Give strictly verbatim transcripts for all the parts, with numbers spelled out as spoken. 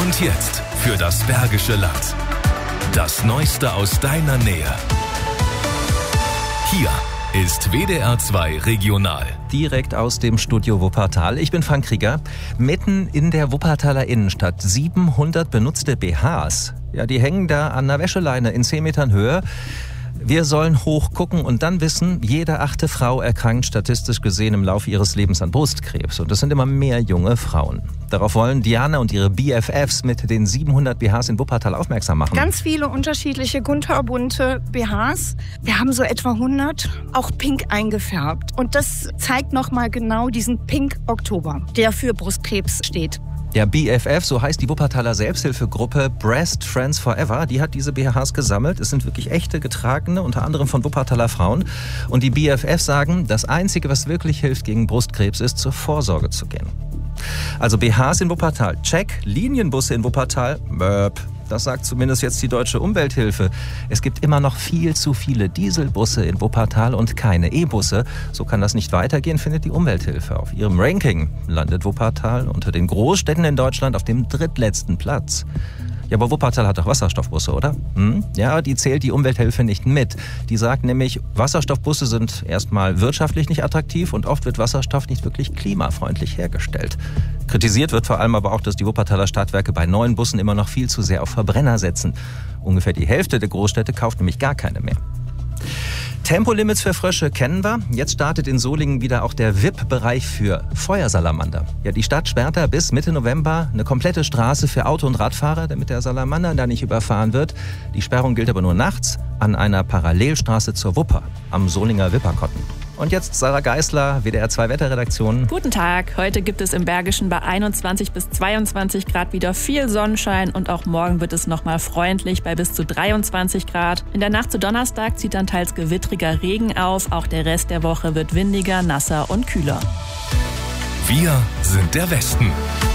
Und jetzt für das Bergische Land. Das Neueste aus deiner Nähe. Hier ist W D R zwei Regional. Direkt aus dem Studio Wuppertal. Ich bin Frank Krieger. Mitten in der Wuppertaler Innenstadt. siebenhundert benutzte B Hs. Ja, die hängen da an einer Wäscheleine in zehn Metern Höhe. Wir sollen hochgucken und dann wissen, jede achte Frau erkrankt statistisch gesehen im Laufe ihres Lebens an Brustkrebs. Und das sind immer mehr junge Frauen. Darauf wollen Diana und ihre B F Fs mit den siebenhundert B Hs in Wuppertal aufmerksam machen. Ganz viele unterschiedliche kunterbunte B Hs. Wir haben so etwa hundert, auch pink eingefärbt. Und das zeigt nochmal genau diesen Pink-Oktober, der für Brustkrebs steht. Ja, B F F, so heißt die Wuppertaler Selbsthilfegruppe Breast Friends Forever, die hat diese B Hs gesammelt. Es sind wirklich echte, getragene, unter anderem von Wuppertaler Frauen. Und die B F F sagen, das Einzige, was wirklich hilft gegen Brustkrebs, ist, zur Vorsorge zu gehen. Also B Hs in Wuppertal, check. Linienbusse in Wuppertal, möp. Das sagt zumindest jetzt die Deutsche Umwelthilfe. Es gibt immer noch viel zu viele Dieselbusse in Wuppertal und keine E-Busse. So kann das nicht weitergehen, findet die Umwelthilfe. Auf ihrem Ranking landet Wuppertal unter den Großstädten in Deutschland auf dem drittletzten Platz. Ja, aber Wuppertal hat doch Wasserstoffbusse, oder? Hm? Ja, die zählt die Umwelthilfe nicht mit. Die sagt nämlich, Wasserstoffbusse sind erstmal wirtschaftlich nicht attraktiv und oft wird Wasserstoff nicht wirklich klimafreundlich hergestellt. Kritisiert wird vor allem aber auch, dass die Wuppertaler Stadtwerke bei neuen Bussen immer noch viel zu sehr auf Verbrenner setzen. Ungefähr die Hälfte der Großstädte kauft nämlich gar keine mehr. Tempolimits für Frösche kennen wir. Jetzt startet in Solingen wieder auch der V I P-Bereich für Feuersalamander. Ja, die Stadt sperrt da bis Mitte November eine komplette Straße für Auto- und Radfahrer, damit der Salamander da nicht überfahren wird. Die Sperrung gilt aber nur nachts an einer Parallelstraße zur Wupper am Solinger Wipperkotten. Und jetzt Sarah Geisler, W D R zwei Wetterredaktion. Guten Tag. Heute gibt es im Bergischen bei einundzwanzig bis zweiundzwanzig Grad wieder viel Sonnenschein und auch morgen wird es nochmal freundlich bei bis zu dreiundzwanzig Grad. In der Nacht zu Donnerstag zieht dann teils gewittriger Regen auf. Auch der Rest der Woche wird windiger, nasser und kühler. Wir sind der Westen.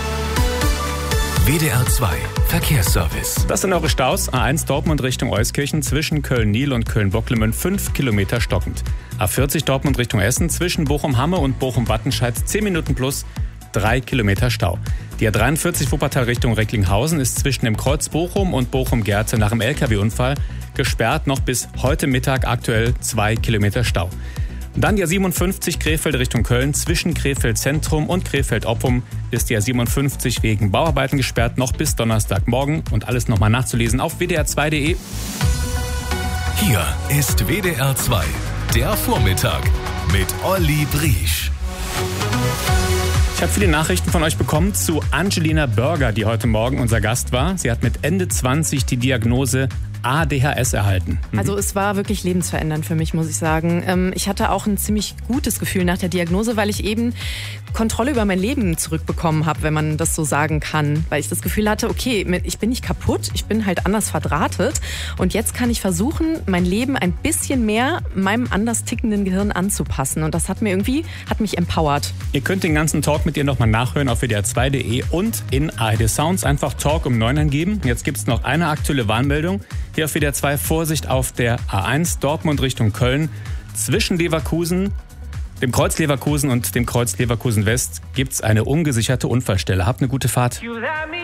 W D R zwei Verkehrsservice. Das sind eure Staus. A eins Dortmund Richtung Euskirchen zwischen Köln-Niel und Köln-Bocklemön fünf Kilometer stockend. A vierzig Dortmund Richtung Essen zwischen Bochum-Hamme und Bochum-Wattenscheid zehn Minuten plus drei Kilometer Stau. Die A dreiundvierzig Wuppertal Richtung Recklinghausen ist zwischen dem Kreuz Bochum und Bochum-Gerze nach dem L K W-Unfall gesperrt. Noch bis heute Mittag aktuell zwei Kilometer Stau. Und dann die A siebenundfünfzig Krefeld Richtung Köln. Zwischen Krefeld Zentrum und Krefeld-Oppum ist die A siebenundfünfzig wegen Bauarbeiten gesperrt, noch bis Donnerstagmorgen. Und alles nochmal nachzulesen auf w d r zwei punkt d e. Hier ist W D R zwei, der Vormittag mit Olli Briesch. Ich habe viele Nachrichten von euch bekommen zu Angelina Börger, die heute Morgen unser Gast war. Sie hat mit Ende zwanzig die Diagnose A D H S erhalten. Mhm. Also es war wirklich lebensverändernd für mich, muss ich sagen. Ich hatte auch ein ziemlich gutes Gefühl nach der Diagnose, weil ich eben Kontrolle über mein Leben zurückbekommen habe, wenn man das so sagen kann. Weil ich das Gefühl hatte, okay, ich bin nicht kaputt, ich bin halt anders verdrahtet. Und jetzt kann ich versuchen, mein Leben ein bisschen mehr meinem anders tickenden Gehirn anzupassen. Und das hat mir irgendwie, hat mich empowert. Ihr könnt den ganzen Talk mit ihr nochmal nachhören auf w d r zwei punkt d e und in A R D Sounds einfach Talk um neun eingeben. Jetzt gibt es noch eine aktuelle Warnmeldung. Hier auf W D R zwei Vorsicht auf der A eins Dortmund Richtung Köln. Zwischen Leverkusen, dem Kreuz Leverkusen und dem Kreuz Leverkusen West gibt es eine ungesicherte Unfallstelle. Habt eine gute Fahrt.